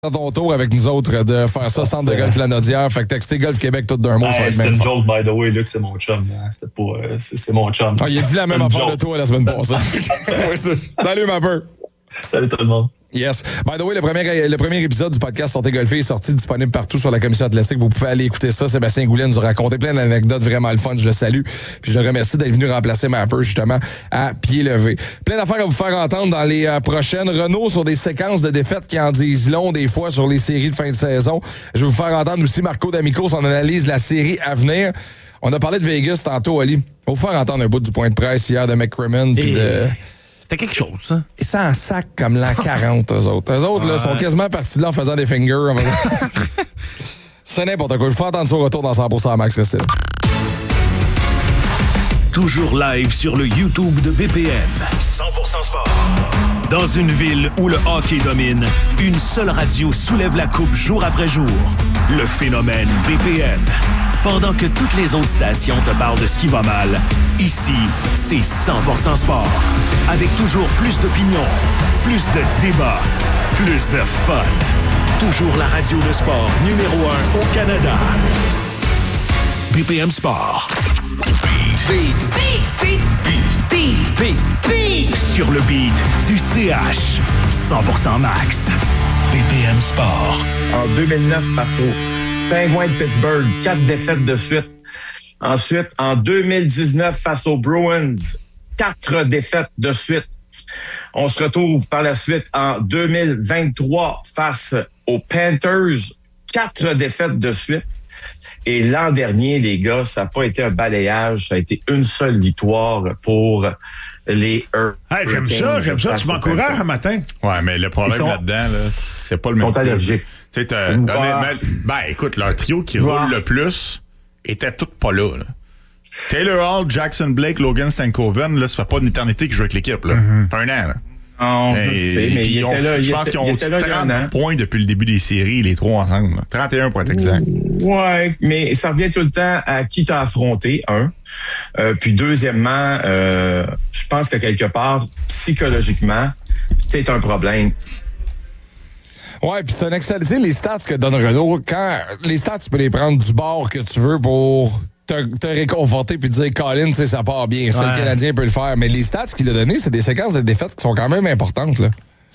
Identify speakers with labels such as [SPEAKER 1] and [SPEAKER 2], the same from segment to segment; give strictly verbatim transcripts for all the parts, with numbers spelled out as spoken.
[SPEAKER 1] à ton tour avec nous autres de faire ça, centre de golf Lanaudière. Fait que texter Golf Québec tout d'un mot.
[SPEAKER 2] Hey, c'était une joke, by the way, Luc, c'est mon chum. Hein. C'était pas, euh, c'est, c'est mon chum.
[SPEAKER 1] Ah, il a dit la même affaire de toi la semaine passée. Salut, ma peur.
[SPEAKER 2] Salut tout le monde.
[SPEAKER 1] Yes. By the way, le premier, le premier épisode du podcast Sortez Golfer est sorti, disponible partout sur la commission athlétique. Vous pouvez aller écouter ça. Sébastien Goulet nous a raconté plein d'anecdotes vraiment le fun. Je le salue. Puis je le remercie d'être venu remplacer Mapper, justement, à pied levé. Plein d'affaires à vous faire entendre dans les euh, prochaines. Renault sur des séquences de défaites qui en disent long, des fois, sur les séries de fin de saison. Je vais vous faire entendre aussi Marco D'Amico, son analyse de la série à venir. On a parlé de Vegas tantôt, Ali. On va vous faire entendre un bout du point de presse hier de McCrimmon puis de...
[SPEAKER 3] C'était quelque chose, ça.
[SPEAKER 1] Et ça en sac comme l'an quarante, eux autres. Eux autres, ouais. là, sont quasiment partis de là en faisant des fingers. C'est n'importe quoi. Je vous fais entendre ça au retour dans cent pour cent Max Restyle.
[SPEAKER 4] Toujours live sur le YouTube de B P M. cent pour cent Sport. Dans une ville où le hockey domine, une seule radio soulève la coupe jour après jour. Le phénomène B P M. Pendant que toutes les autres stations te parlent de ce qui va mal, ici, c'est cent pour cent Sport. Avec toujours plus d'opinions, plus de débats, plus de fun. Toujours la radio de sport numéro un au Canada. B P M Sport. Beat. Beat. Beat. Beat. Beat. Beat. Beat. Sur le beat du C H. cent pour cent Max. B P M Sport.
[SPEAKER 5] En deux mille neuf, face aux Penguins de Pittsburgh, quatre défaites de suite. Ensuite, en deux mille dix-neuf, face aux Bruins, quatre défaites de suite. On se retrouve par la suite en deux mille vingt-trois face aux Panthers, quatre défaites de suite. Et l'an dernier, les gars, ça n'a pas été un balayage, ça a été une seule victoire pour les Hurricanes.
[SPEAKER 6] Hey, j'aime ça, j'aime ça. Tu m'encourages un matin.
[SPEAKER 7] Ouais, mais le problème
[SPEAKER 5] sont,
[SPEAKER 7] là-dedans, là, c'est pas le même.
[SPEAKER 5] Ils sont allergiques.
[SPEAKER 7] Tu sais, honnêtement, ben écoute, leur trio qui
[SPEAKER 5] Voir.
[SPEAKER 7] roule le plus était tout pas là. là. Taylor Hall, Jackson Blake, Logan Stankoven, là, ça fait pas une éternité qu'ils jouent avec l'équipe. Là. Mm-hmm. Un an. Là.
[SPEAKER 5] Non, je sais, mais il était là.
[SPEAKER 7] Je pense qu'ils ont trente points depuis le début des séries, les trois ensemble. Là. trente et un pour être exact.
[SPEAKER 5] Ouais, mais ça revient tout le temps à qui t'as affronté, un. Euh, puis deuxièmement, euh, je pense que quelque part, psychologiquement, c'est un problème.
[SPEAKER 1] Ouais, puis c'est un excellent. Tu sais, les stats que donne Renault, quand les stats, tu peux les prendre du bord que tu veux pour te, te réconforter puis te dire, Colin, tu sais, ça part bien. Ça, ouais. Le Canadien peut le faire. Mais les stats qu'il a donné, c'est des séquences de défaites qui sont quand même importantes, là.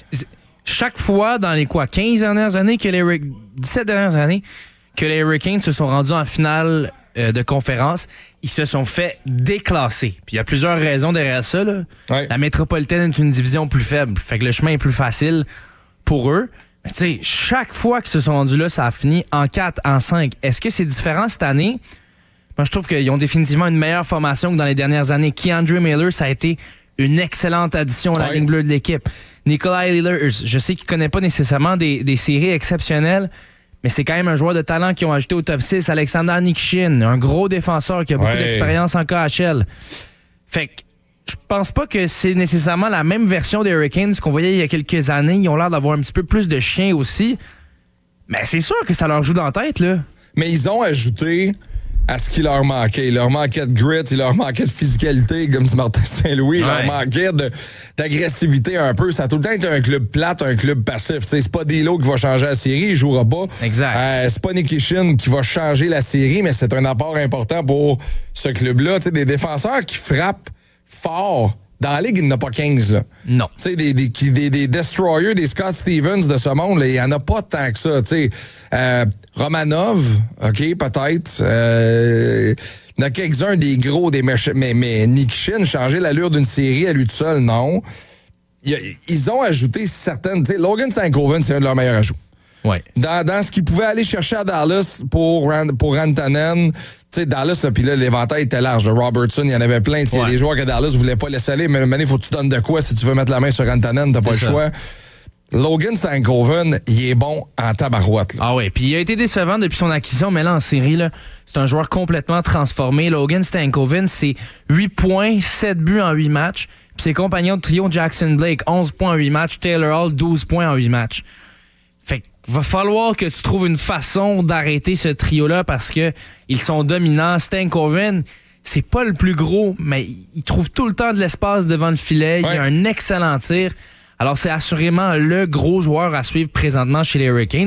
[SPEAKER 3] Chaque fois, dans les quoi, quinze dernières années, que les dix-sept dernières années, que les Hurricanes se sont rendus en finale euh, de conférence, ils se sont fait déclasser. Puis il y a plusieurs raisons derrière ça, là. Ouais. La métropolitaine est une division plus faible. Fait que le chemin est plus facile pour eux. Tu sais, chaque fois qu'ils se sont rendus là, ça a fini en quatre, en cinq. Est-ce que c'est différent cette année? Moi, je trouve qu'ils ont définitivement une meilleure formation que dans les dernières années. Keandre Miller, ça a été une excellente addition à la ouais. ligne bleue de l'équipe. Nikolai Ehlers, je sais qu'il ne connaît pas nécessairement des, des séries exceptionnelles, mais c'est quand même un joueur de talent qu'ils ont ajouté au top six. Alexander Nikishin, un gros défenseur qui a beaucoup ouais. d'expérience en K H L. Fait que je pense pas que c'est nécessairement la même version des Hurricanes qu'on voyait il y a quelques années. Ils ont l'air d'avoir un petit peu plus de chien aussi. Mais c'est sûr que ça leur joue dans la tête, là.
[SPEAKER 1] Mais ils ont ajouté à ce qui leur manquait. Il leur manquait de grit, il leur manquait de physicalité, comme dit Martin Saint-Louis. Il ouais. leur manquait de, d'agressivité un peu. Ça a tout le temps été un club plate, un club passif. T'sais, c'est pas D'Lo qui va changer la série, il jouera pas.
[SPEAKER 3] Exact.
[SPEAKER 1] Euh, c'est pas Nikishin qui va changer la série, mais c'est un apport important pour ce club-là. T'sais, des défenseurs qui frappent fort. Dans la Ligue, il n'y en a pas quinze, là.
[SPEAKER 3] Non.
[SPEAKER 1] Tu sais, des, des, des, des Destroyers, des Scott Stevens de ce monde, il n'y en a pas tant que ça, tu sais. Euh, Romanov, OK, peut-être. Euh, il y en a quelques-uns des gros, des méchants, mais, mais Nikishin, changer l'allure d'une série à lui tout seul, non. Il, ils ont ajouté certaines, tu sais, Logan Stankoven, c'est un de leurs meilleurs ajouts.
[SPEAKER 3] Ouais.
[SPEAKER 1] Dans, dans ce qu'ils pouvaient aller chercher à Dallas pour, pour Rantanen, tu sais, Dallas, puis là, l'éventail était large. De Robertson, il y en avait plein. Il y a des joueurs que Dallas ne voulait pas laisser aller, mais maintenant, il faut que tu donnes de quoi si tu veux mettre la main sur Rantanen, t'as pas c'est le ça. choix. Logan Stankoven, il est bon en tabarouette. Là.
[SPEAKER 3] Ah oui, puis il a été décevant depuis son acquisition, mais là, en série, là, c'est un joueur complètement transformé. Logan Stankoven, c'est huit points, sept buts en huit matchs. Puis ses compagnons de trio, Jackson Blake, onze points en huit matchs. Taylor Hall, douze points en huit matchs. Fait qu'il va falloir que tu trouves une façon d'arrêter ce trio-là parce que ils sont dominants. Stankoven, c'est pas le plus gros, mais il trouve tout le temps de l'espace devant le filet. Ouais. Il a un excellent tir. Alors, c'est assurément le gros joueur à suivre présentement chez les Hurricanes.